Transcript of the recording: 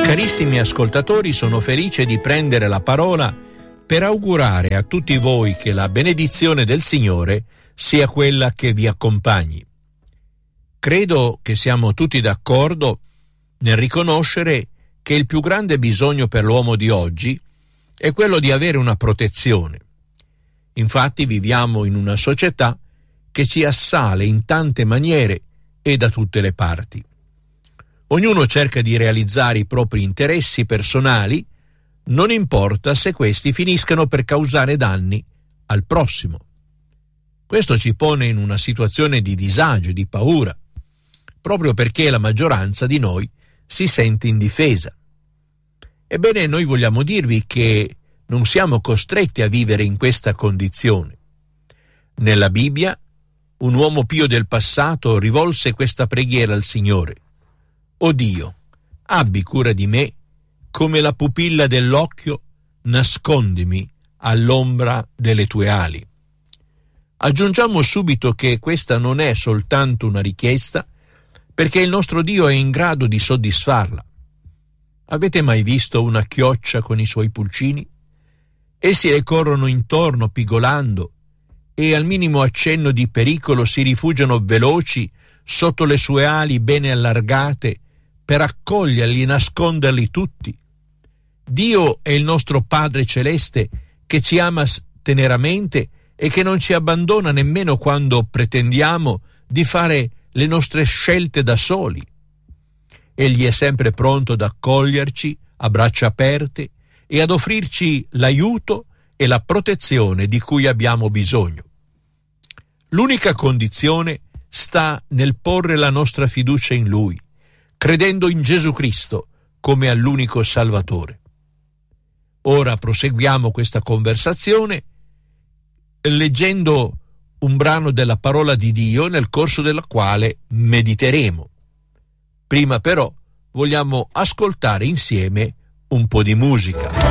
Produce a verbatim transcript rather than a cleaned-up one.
Carissimi ascoltatori, sono felice di prendere la parola per augurare a tutti voi che la benedizione del Signore sia quella che vi accompagni. Credo che siamo tutti d'accordo nel riconoscere che il più grande bisogno per l'uomo di oggi è quello di avere una protezione. Infatti viviamo in una società che ci assale in tante maniere e da tutte le parti. Ognuno cerca di realizzare i propri interessi personali, non importa se questi finiscano per causare danni al prossimo. Questo ci pone in una situazione di disagio, di paura, proprio perché la maggioranza di noi si sente indifesa. Ebbene, noi vogliamo dirvi che non siamo costretti a vivere in questa condizione. Nella Bibbia, un uomo pio del passato rivolse questa preghiera al Signore: «O Dio, abbi cura di me come la pupilla dell'occhio, nascondimi all'ombra delle tue ali». Aggiungiamo subito che questa non è soltanto una richiesta, perché il nostro Dio è in grado di soddisfarla. Avete mai visto una chioccia con i suoi pulcini? Essi le corrono intorno pigolando e al minimo accenno di pericolo si rifugiano veloci sotto le sue ali ben allargate per accoglierli e nasconderli tutti. Dio è il nostro Padre Celeste che ci ama teneramente e che non ci abbandona nemmeno quando pretendiamo di fare le nostre scelte da soli. Egli è sempre pronto ad accoglierci a braccia aperte e ad offrirci l'aiuto e la protezione di cui abbiamo bisogno. L'unica condizione sta nel porre la nostra fiducia in Lui, credendo in Gesù Cristo come all'unico Salvatore. Ora proseguiamo questa conversazione leggendo un brano della parola di Dio nel corso della quale mediteremo. Prima però vogliamo ascoltare insieme un po' di musica.